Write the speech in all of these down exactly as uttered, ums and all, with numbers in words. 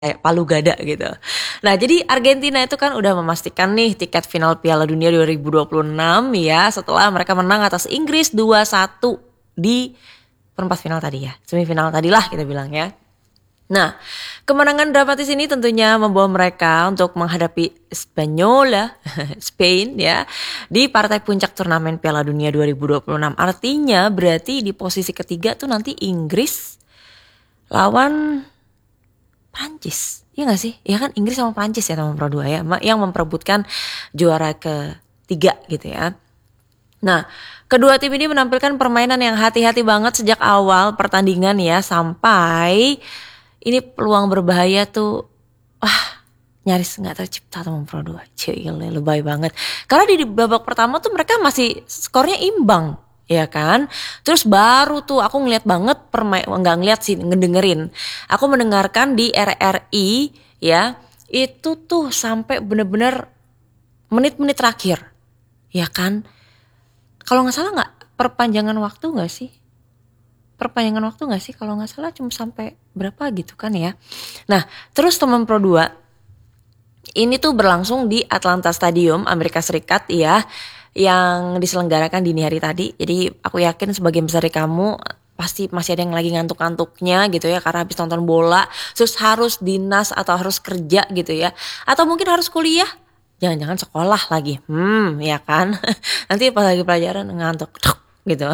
kayak palu gada gitu. Nah, jadi Argentina itu kan udah memastikan nih tiket final Piala Dunia dua ribu dua puluh enam ya setelah mereka menang atas Inggris dua satu di perempat final tadi ya. Semifinal tadilah kita bilang ya. Nah, kemenangan dramatis ini tentunya membawa mereka untuk menghadapi Spanyola, Spain ya, di partai puncak turnamen Piala Dunia dua ribu dua puluh enam. Artinya berarti di posisi ketiga tuh nanti Inggris lawan Prancis. Iya gak sih? Ya kan Inggris sama Prancis ya teman Pro dua ya, yang memperebutkan juara ketiga gitu ya. Nah, kedua tim ini menampilkan permainan yang hati-hati banget sejak awal pertandingan ya, sampai ini peluang berbahaya tuh wah nyaris gak tercipta teman Pro dua. Cile, lebay banget. Karena di babak pertama tuh mereka masih skornya imbang. Ya kan, terus baru tuh aku ngeliat banget permain, nggak ngeliat sih, ngedengerin. Aku mendengarkan di R R I ya, itu tuh sampai bener-bener menit-menit terakhir, ya kan. Kalau nggak salah nggak perpanjangan waktu nggak sih? Perpanjangan waktu nggak sih? Kalau nggak salah cuma sampai berapa gitu kan ya. Nah, terus teman Pro dua, ini tuh berlangsung di Atlanta Stadium, Amerika Serikat ya, yang diselenggarakan dini hari tadi. Jadi aku yakin sebagian besar dari kamu pasti masih ada yang lagi ngantuk-ngantuknya gitu ya, karena habis nonton bola terus harus dinas atau harus kerja gitu ya, atau mungkin harus kuliah, jangan-jangan sekolah lagi, hmm ya kan. Nanti pas lagi pelajaran ngantuk gitu.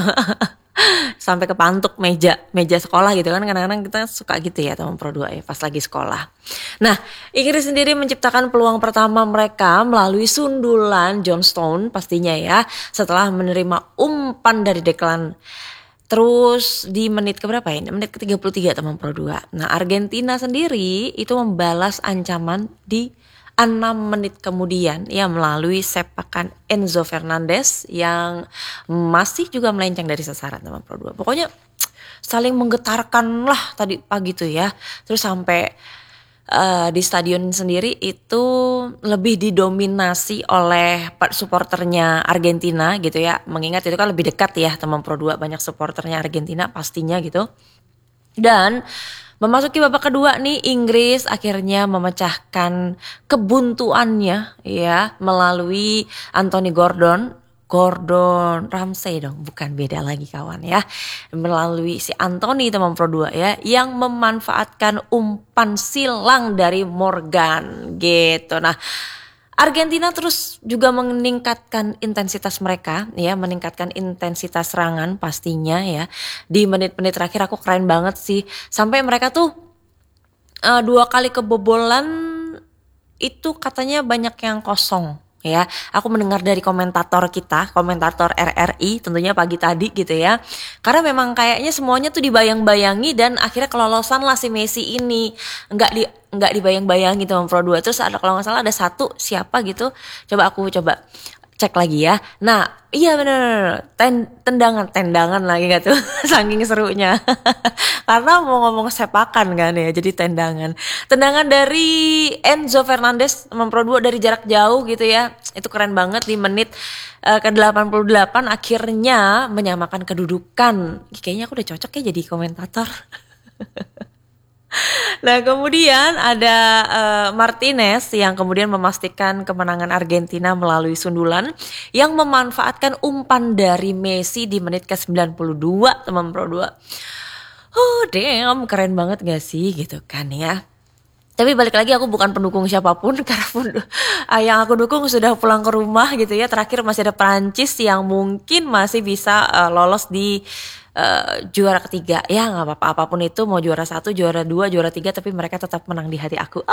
Sampai kepantuk meja meja sekolah gitu kan, kadang-kadang kita suka gitu ya teman Pro dua ya pas lagi sekolah. Nah, Inggris sendiri menciptakan peluang pertama mereka melalui sundulan John Stones pastinya ya, setelah menerima umpan dari Declan. Terus di menit keberapa ya? Menit ke tiga puluh tiga teman Pro dua. Nah, Argentina sendiri itu membalas ancaman di enam menit kemudian ya melalui sepakan Enzo Fernandez yang masih juga melenceng dari sasaran teman Pro dua. Pokoknya saling menggetarkan lah tadi pagi tuh ya. Terus sampai uh, di stadion sendiri itu lebih didominasi oleh supporternya Argentina gitu ya. Mengingat itu kan lebih dekat ya teman Pro dua, banyak supporternya Argentina pastinya gitu. Dan memasuki babak kedua nih, Inggris akhirnya memecahkan kebuntuannya ya melalui Anthony Gordon. Gordon Ramsay dong, bukan, beda lagi kawan ya. Melalui si Anthony teman Pro dua ya, yang memanfaatkan umpan silang dari Morgan gitu. Nah, Argentina terus juga meningkatkan intensitas mereka ya, meningkatkan intensitas serangan pastinya ya. Di menit-menit terakhir aku keren banget sih, sampai mereka tuh uh, dua kali kebobolan itu katanya banyak yang kosong ya. Aku mendengar dari komentator kita, komentator R R I tentunya pagi tadi gitu ya. Karena memang kayaknya semuanya tuh dibayang-bayangi dan akhirnya kelolosan lah si Messi ini. Enggak di enggak dibayang-bayangi teman Pro dua. Terus ada, kalau enggak salah ada satu siapa gitu. Coba aku coba cek lagi ya. Nah, iya benar, Ten, tendangan, tendangan lagi gak tuh, saking serunya. Karena mau ngomong sepakan kan ya, jadi tendangan. Tendangan dari Enzo Fernandez teman Pro dua dari jarak jauh gitu ya. Itu keren banget di menit uh, ke delapan puluh delapan akhirnya menyamakan kedudukan. Kayaknya aku udah cocok ya jadi komentator. Nah, kemudian ada uh, Martinez yang kemudian memastikan kemenangan Argentina melalui sundulan yang memanfaatkan umpan dari Messi di menit ke sembilan puluh dua teman Pro dua. Oh damn, keren banget gak sih gitu kan ya. Tapi balik lagi, aku bukan pendukung siapapun karena pun uh, yang aku dukung sudah pulang ke rumah gitu ya. Terakhir masih ada Prancis yang mungkin masih bisa uh, lolos di Uh, juara ketiga. Ya gak apa-apa, apapun itu, mau juara satu, juara dua, juara tiga, tapi mereka tetap menang di hati aku.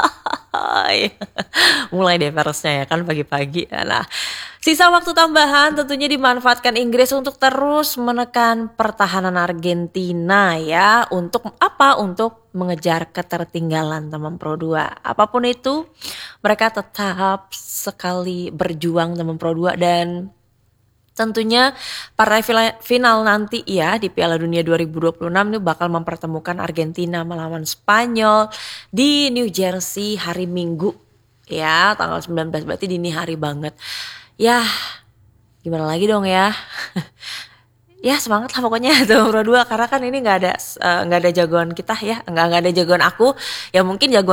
Mulai deh verosnya ya kan pagi-pagi. Nah, sisa waktu tambahan tentunya dimanfaatkan Inggris untuk terus menekan pertahanan Argentina ya. Untuk apa? Untuk mengejar ketertinggalan teman Pro dua. Apapun itu, mereka tetap sekali berjuang teman Pro dua. Dan tentunya partai final nanti ya di Piala Dunia dua ribu dua puluh enam ini bakal mempertemukan Argentina melawan Spanyol di New Jersey hari Minggu ya, tanggal sembilan belas, berarti dini hari banget. Ya, gimana lagi dong ya. ya semangat lah pokoknya tuh nomor dua karena kan ini nggak ada eh, nggak ada jagoan kita ya nggak nggak ada jagoan aku ya mungkin jagoan